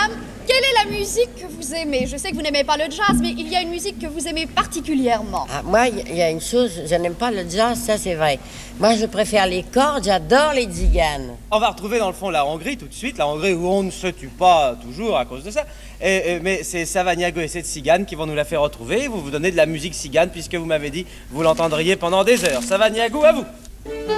quelle est la musique que vous aimez? Je sais que vous n'aimez pas le jazz, mais il y a une musique que vous aimez particulièrement. Ah, moi, il y a une chose, je n'aime pas le jazz, ça c'est vrai. Moi, je préfère les cordes, j'adore les tziganes. On va retrouver dans le fond la Hongrie tout de suite, la Hongrie où on ne se tue pas toujours à cause de ça. Mais c'est Savaniago et cette cigane qui vont nous la faire retrouver. Vous vous donnez de la musique cigane puisque vous m'avez dit vous l'entendriez pendant des heures. Savaniago, à vous.